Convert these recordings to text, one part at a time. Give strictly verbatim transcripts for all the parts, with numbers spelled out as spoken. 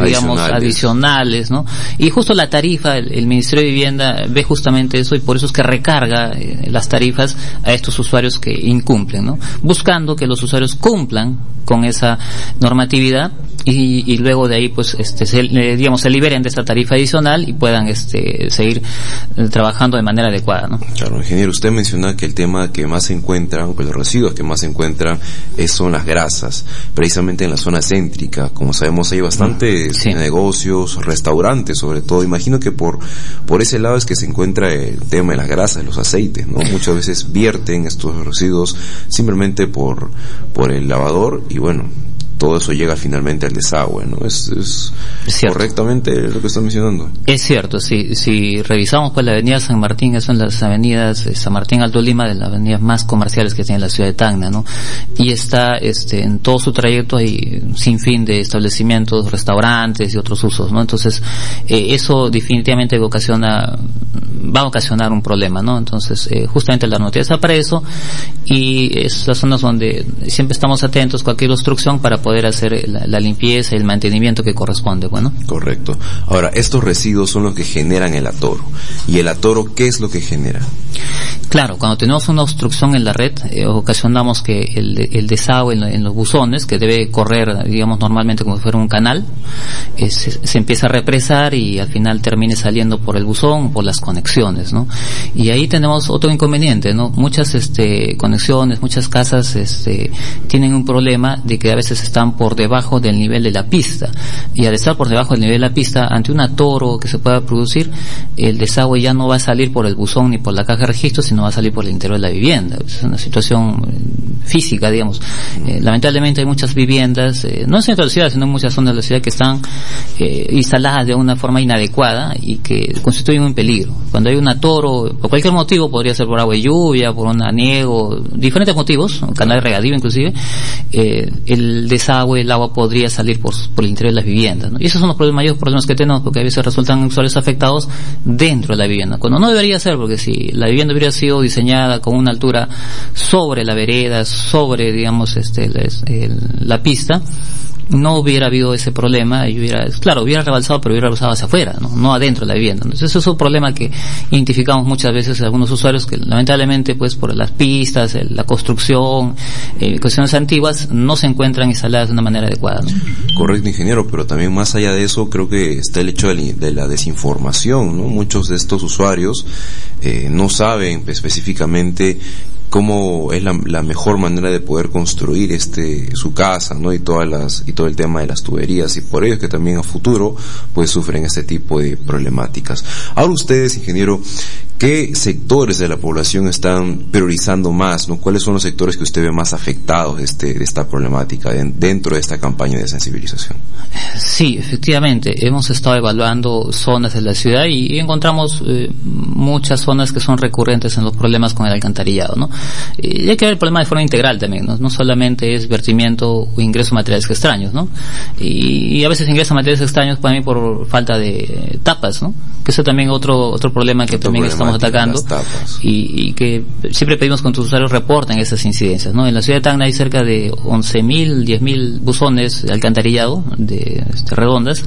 digamos, adicionales, adicionales ¿no? Y justo la tarifa, el, el Ministerio de Vivienda ve justamente eso y por eso es que recarga eh, las tarifas a estos usuarios que incumplen, ¿no? Buscando que los usuarios cumplan con esa normatividad y, y luego de ahí pues este se, eh, digamos se liberen de esta tarifa adicional y puedan este seguir eh, trabajando de manera adecuada, ¿no? Claro, ingeniero, usted menciona que el tema que más se encuentran, pues los residuos que más se encuentran es, son las grasas, precisamente en la zona céntrica. Como sabemos hay bastantes sí. negocios, restaurantes sobre todo. Imagino que por por ese lado es que se encuentra el tema de las grasas, los aceites, ¿no? Muchas veces vierten estos residuos simplemente por por el lavador y bueno, todo eso llega finalmente al desagüe, ¿no? Es, es, es correctamente lo que está mencionando. Es cierto, si, si revisamos pues la avenida San Martín, que son las avenidas eh, San Martín Alto Lima, de las avenidas más comerciales que tiene la ciudad de Tacna, ¿no? Y está, este, en todo su trayecto hay un sinfín de establecimientos, restaurantes y otros usos, ¿no? Entonces, eh, eso definitivamente ocasiona, va a ocasionar un problema, ¿no? Entonces, eh, justamente la noticia está para eso y es las zonas donde siempre estamos atentos, cualquier obstrucción para poder hacer la, la limpieza y el mantenimiento que corresponde, bueno. Correcto. Ahora, estos residuos son los que generan el atoro. ¿Y el atoro qué es lo que genera? Claro, cuando tenemos una obstrucción en la red, eh, ocasionamos que el, el desagüe en, en los buzones, que debe correr, digamos, normalmente como si fuera un canal, eh, se, se empieza a represar y al final termine saliendo por el buzón, por las conexiones, ¿no? Y ahí tenemos otro inconveniente, ¿no? Muchas, este, conexiones, muchas casas, este, tienen un problema de que a veces están por debajo del nivel de la pista. Y al estar por debajo del nivel de la pista, ante un atoro que se pueda producir, el desagüe ya no va a salir por el buzón ni por la caja de registro, sino va a salir por el interior de la vivienda. Es una situación física, digamos. Eh, lamentablemente hay muchas viviendas, eh, no en el centro de la ciudad, sino en muchas zonas de la ciudad que están eh, instaladas de una forma inadecuada y que constituyen un peligro. Cuando hay un atoro, por cualquier motivo, podría ser por agua de lluvia, por un aniego, diferentes motivos, un canal de regadío inclusive, eh, el desagüe, el agua podría salir por, por el interior de las viviendas, ¿no? Y esos son los problemas, mayores problemas que tenemos, porque a veces resultan usuarios afectados dentro de la vivienda, cuando no debería ser, porque si la vivienda hubiera sido diseñada con una altura sobre la vereda, sobre, digamos, este, el, el, la pista, no hubiera habido ese problema y hubiera, claro, hubiera rebalsado, pero hubiera rebalsado hacia afuera, no, no adentro de la vivienda. Entonces eso es un problema que identificamos muchas veces algunos usuarios que lamentablemente pues por las pistas, el, la construcción, eh, cuestiones antiguas, no se encuentran instaladas de una manera adecuada, ¿no? Correcto, ingeniero, pero también más allá de eso creo que está el hecho de, de la desinformación, ¿no? Muchos de estos usuarios eh, no saben específicamente cómo es la, la mejor manera de poder construir este su casa, ¿no? Y todas las y todo el tema de las tuberías, y por ello es que también a futuro pues sufren este tipo de problemáticas. Ahora ustedes, ingeniero, ¿qué sectores de la población están priorizando más, ¿no? ¿Cuáles son los sectores que usted ve más afectados de este de esta problemática de, dentro de esta campaña de sensibilización? Sí, efectivamente, hemos estado evaluando zonas de la ciudad y encontramos eh, muchas zonas que son recurrentes en los problemas con el alcantarillado, ¿no? Y hay que ver el problema de forma integral también, ¿no? No solamente es vertimiento o ingreso de materiales extraños, ¿no? Y, y a veces ingresan materiales extraños para mí por falta de tapas, ¿no? Que eso también otro otro problema que otro también estamos atacando y, y que siempre pedimos que nuestros usuarios reporten esas incidencias, ¿no? En la ciudad de Tacna hay cerca de once mil, diez mil buzones de alcantarillado de este, redondas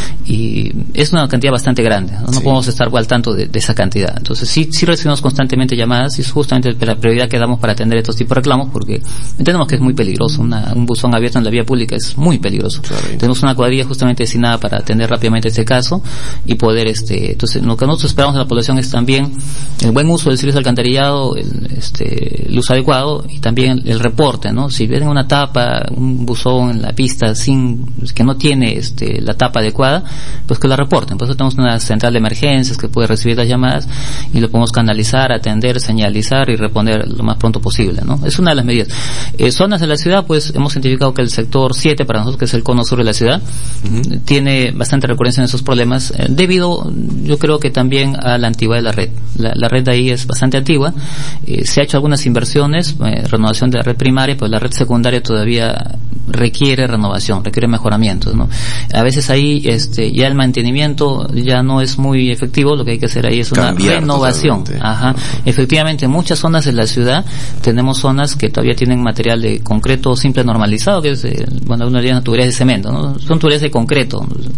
y es una cantidad bastante grande, ¿no? No sí. podemos estar al tanto de, de esa cantidad. Entonces sí, sí recibimos constantemente llamadas y es justamente la prioridad que damos para atender estos tipos de reclamos porque entendemos que es muy peligroso. Una, un buzón abierto en la vía pública es muy peligroso. Claro. Tenemos una cuadrilla justamente destinada para atender rápidamente este caso y poder, este, entonces lo que nosotros esperamos de la población es también el buen uso del servicio de alcantarillado, el, este, el uso adecuado y también el reporte, ¿no? Si ven una tapa, un buzón en la pista sin, que no tiene, este, la tapa adecuada, pues que la reporten. Por eso tenemos una central de emergencias que puede recibir las llamadas y lo podemos canalizar, atender, señalizar y responder lo más pronto posible, ¿no? Es una de las medidas. Eh, zonas de la ciudad, pues hemos identificado que el sector siete para nosotros, que es el cono sur de la ciudad, uh-huh. tiene bastante recurrencia en esos problemas, eh, debido, yo creo que también a la antigüedad de la red. La, la red de ahí es bastante antigua, eh, se ha hecho algunas inversiones, eh, renovación de la red primaria, pero la red secundaria todavía requiere renovación, requiere mejoramientos, ¿no? A veces ahí, este, ya el mantenimiento ya no es muy efectivo, lo que hay que hacer ahí es una Cambiar renovación. Totalmente. Ajá. Uh-huh. Efectivamente, en muchas zonas de la ciudad tenemos zonas que todavía tienen material de concreto simple normalizado, que es, eh, bueno, una tuberías de cemento, ¿no? Son tuberías de concreto,